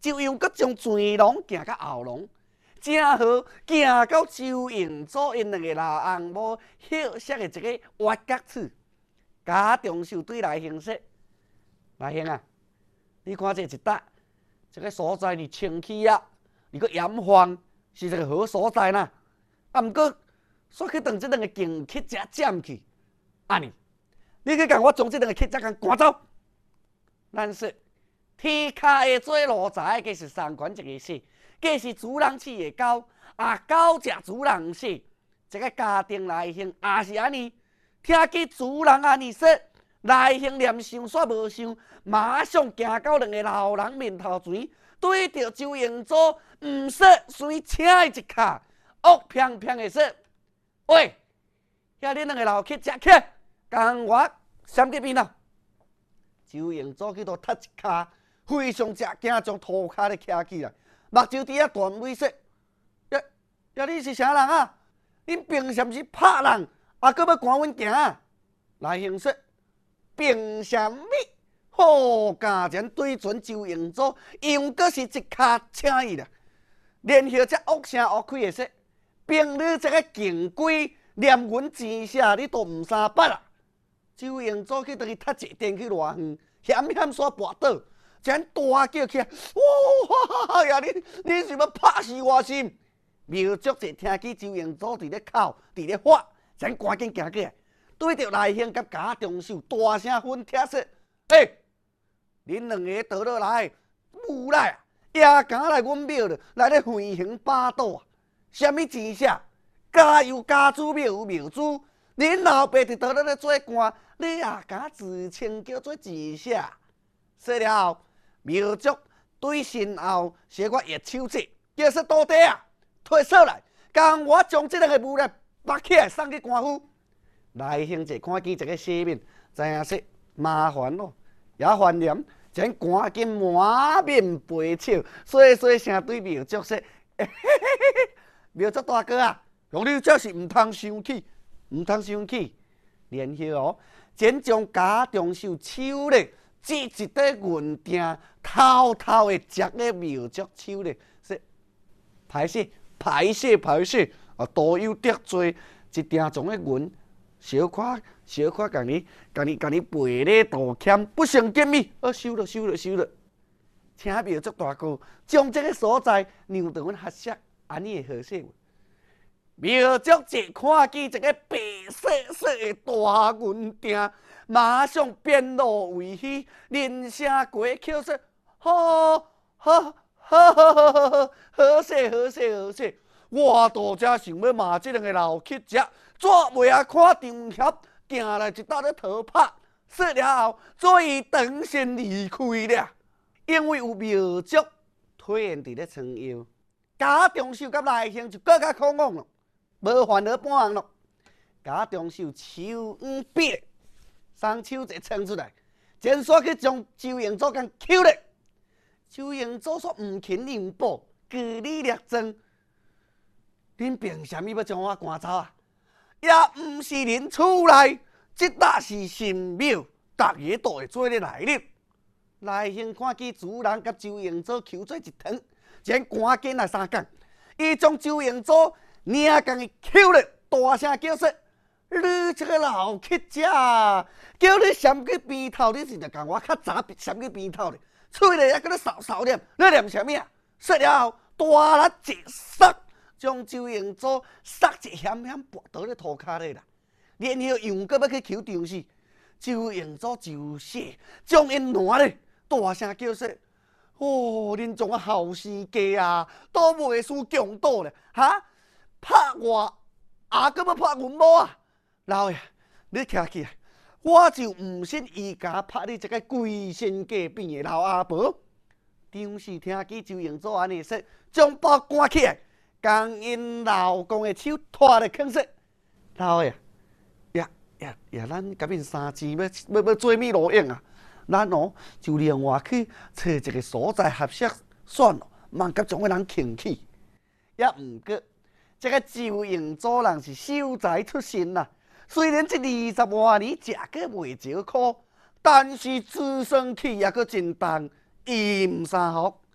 就用搁从前龙行到后龙，正好行到周营祖因两个老翁某休息的一个挖角处。家中秀对来兴说：“来兴啊，你看这一搭，这个所在你清气啊，你个严防是一个好所在呐。啊，毋过煞去当这两个剑客遮占去，安尼，你去共我将这两个客遮共赶走。咱说。”天下的做奴才，计是三权一个死，计是主人饲的狗，啊狗食主人死。这个家庭内兴也是安尼，听见主人安尼说，内兴连想煞无想，马上行到两个老人面头前，对着周营祖毋说，随请伊一卡，恶偏偏的说：“喂，遐恁两个老客食客，共我闪去边头？”周营祖去倒踢一卡。非常食惊，将涂骹咧徛起来，目睭伫遐断威说：“呀，你是啥人啊？恁凭什么是拍人，啊，搁要赶阮行？”来兴说：“凭什么？”好，家前对准周营祖，用搁是一骹请伊啦。然后才恶声恶气的说：“凭你这个穷鬼，连阮钱啥你都毋三八啦！”周营祖去倒去踢一电去偌远，险险煞跋倒。将大叫起来！哇呀！你是要拍死我心？苗族就听见周营祖伫咧哭，伫咧发，将赶紧行过来，对着来兴甲家中秀大声训帖说：“恁两个倒落来，无赖啊！也敢来阮庙了，来咧横行霸道啊！什么钱啥？家有家主，庙有庙主，恁老爸伫倒咧做官，你也敢自称叫做钱啥？”说了后。苗族对身后写我热手指，叫说到底啊，退出来，共我将这两个武来拔起来送去官府。来兴者看见这个西面，知影说麻烦咯，也烦念，将赶紧满面悲笑，细声对苗族说：“苗族大哥啊，用你这是唔通生气，唔通生气。”然后将家中手手咧。即一块银锭，偷偷的夹咧苗族手咧，说歹势，啊，多有得罪，一锭种的银，小可共你赔礼道歉，不胜见面，收了。请苗族大哥将这个所在让到阮合适，安尼会好势。苗族一看见这个白色的大银锭。马上变落为虚，连声过口说：“好势！我倒只想要骂这两个老乞食，怎袂啊看场合，行来一搭咧讨拍，说了后，所以转身离开了。因为有苗族推现伫咧撑腰，家中秀甲来兴就更加狂妄咯，无烦恼半项咯。家中秀手硬瘪。双手一撑出来，前煞去将周营祖共扣咧。周营祖说唔肯认报，据理力争。恁凭什么要将我赶走啊？也唔是恁厝内，即搭是神庙，逐个都会做咧来入。来兴看见主人甲周营祖扣做一团，将赶紧来相共。伊将周营祖领共伊扣咧，大声叫说：“你这个老乞食！叫你闪去边头，你是着共我较早闪去边头咧，嘴咧还搁咧扫念，你念啥物啊？”说了后，大力一塞，将周营祖塞一险险跋倒咧涂骹咧啦。然后用搁要去求长死，周营祖就死，将因烂咧，大声叫说：“哦，恁种啊后生家啊，都袂输强盗咧，哈！拍我，还搁要拍阮某啊！老爷，你徛起来！我就唔信伊家拍你这个鬼神隔壁的老阿婆。张氏听见周营祖安尼说，将包赶起来，将因老公的手拖来坑说：“老爷，咱甲恁三姊要做咩路用啊？咱就另外去找一个所在合适算了，莫甲种个人轻起。也毋过，这个周营祖人是秀才出身呐。”虽然这20多年食过袂少苦，但是自身气也阁真重，伊毋三好。